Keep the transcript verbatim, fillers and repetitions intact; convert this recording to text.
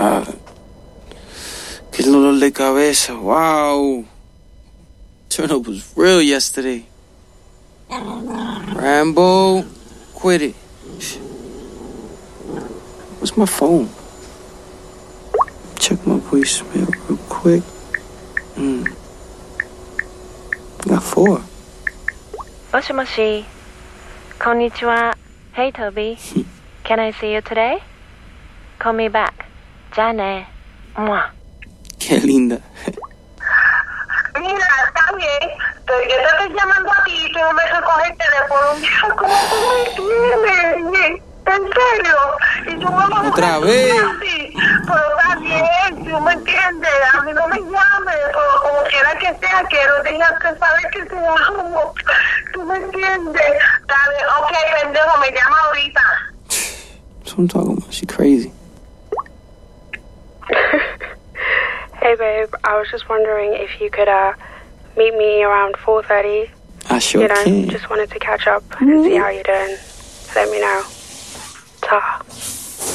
God. Qué dolor de cabeza. Wow. Turn up was real yesterday. Rambo, quit it. What's my phone? Check my voicemail real quick. Hmm. Got four. もしもし。こんにちは。Hey Toby. Can I see you today? Call me back. じゃあね。Mua. Qué linda. Mira, está bien, pero yo te estoy llamando a ti y tú no me recoges el teléfono. Mira cómo tú me tienes. En serio. Y tú me vas a Otra vez. así. Pero está bien, tú me entiendes. A mí no me llames, pero como quiera que sea, quiero dejar que saber que te amo. Tú me entiendes. Dale, ok, pendejo, me llama ahorita. That's what I'm talking about. She crazy. Hey babe, I was just wondering if you could uh meet me around four thirty. I sure you know, can. just wanted to catch up and see how you're doing. Let me know. Ta.